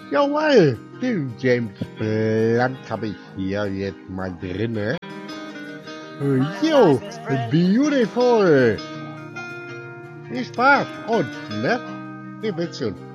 Jawohl, den James Blunt habe ich hier jetzt mal drinne. Jo, beautiful. Viel Spaß und, ne? Ihr wisst schon.